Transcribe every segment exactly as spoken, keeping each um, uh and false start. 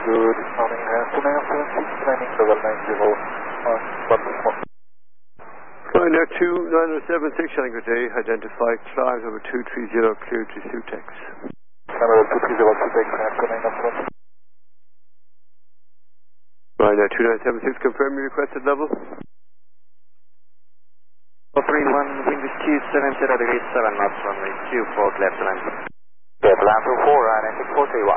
Good morning, uh, two nine seven six, landing level nine zero on one one. Ryanair two nine seven six, Shanghai, good day, identify climb over two three zero, clear to Sutex. Number two three zero, Sutex, two nine seven six. Ryanair two nine seven six, confirm your requested level. three one, wind is two seven zero degrees, seven knots, runway two four, left to land. Yeah, land two four, and six four three one.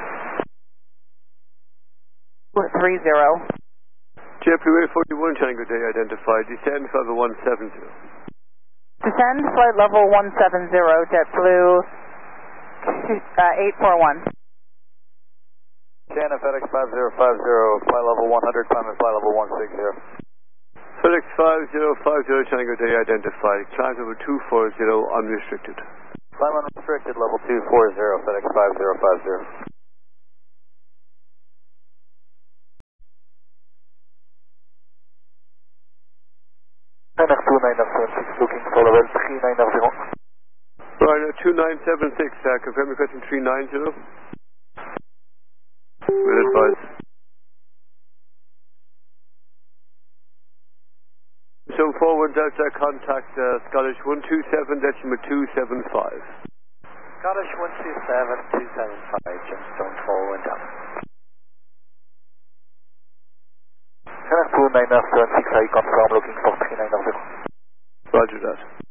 three zero. JetBlue A forty-one, Shanghai, good day, identified, descend flight level one seven zero. Descend flight level one seven zero, JetBlue uh, eight four one. Shannon FedEx five zero five zero, flight level one hundred, climb and flight level one six zero. FedEx five zero five zero, Shanghai, good day, identified, climb over two four zero, unrestricted. Climb unrestricted, level two four zero, FedEx five zero five zero. Ryanair two nine seven six, looking for level three nine zero. Ryanair two nine seven six, uh, confirm requesting three nine zero. Will advise. So forward Delta, contact uh, Scottish one two seven decimal two seven five. Scottish one two seven, two seven five, Gemstone forward down. Ryanair two nine seven six, I confirm, looking for three nine zero. Roger that.